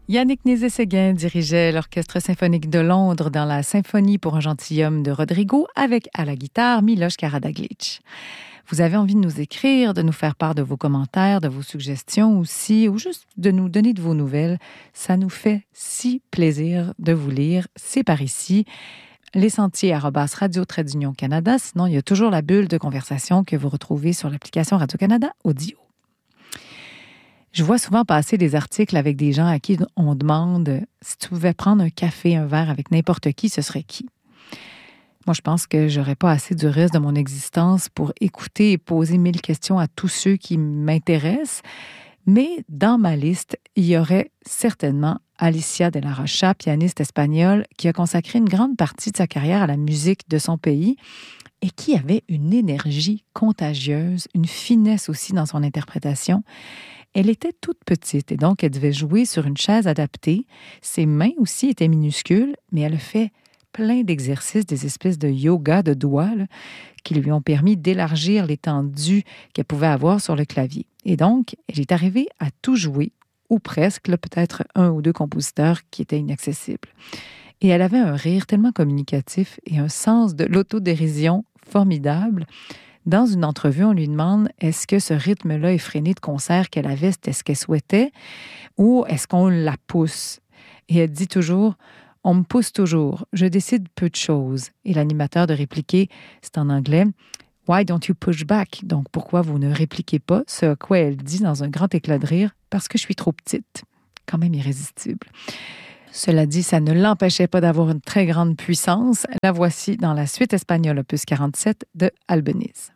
Yannick Nézet-Séguin dirigeait l'Orchestre symphonique de Londres dans la Symphonie pour un gentilhomme de Rodrigo avec à la guitare Miloš Karađagić. Vous avez envie de nous écrire, de nous faire part de vos commentaires, de vos suggestions aussi, ou juste de nous donner de vos nouvelles. Ça nous fait si plaisir de vous lire. C'est par ici. lesentiers@radio-union Canada. Sinon, il y a toujours la bulle de conversation que vous retrouvez sur l'application Radio-Canada Audio. Je vois souvent passer des articles avec des gens à qui on demande si tu pouvais prendre un café, un verre avec n'importe qui, ce serait qui? Moi, je pense que j'aurais pas assez du reste de mon existence pour écouter et poser 1000 questions à tous ceux qui m'intéressent. Mais dans ma liste, il y aurait certainement Alicia de la Rocha, pianiste espagnole, qui a consacré une grande partie de sa carrière à la musique de son pays et qui avait une énergie contagieuse, une finesse aussi dans son interprétation. Elle était toute petite et donc elle devait jouer sur une chaise adaptée. Ses mains aussi étaient minuscules, mais elle a fait plein d'exercices, des espèces de yoga de doigts là, qui lui ont permis d'élargir l'étendue qu'elle pouvait avoir sur le clavier. Et donc, elle est arrivée à tout jouer, ou presque, là, peut-être un ou deux compositeurs qui étaient inaccessibles. Et elle avait un rire tellement communicatif et un sens de l'autodérision formidable. Dans une entrevue, on lui demande est-ce que ce rythme-là effréné de concert qu'elle avait, c'était ce qu'elle souhaitait ou est-ce qu'on la pousse? Et elle dit toujours on me pousse toujours, je décide peu de choses. Et l'animateur de répliquer, c'est en anglais Why don't you push back? Donc pourquoi vous ne répliquez pas? Ce à quoi elle dit dans un grand éclat de rire parce que je suis trop petite. Quand même irrésistible. Cela dit, ça ne l'empêchait pas d'avoir une très grande puissance. La voici dans la suite espagnole opus 47 de Albéniz.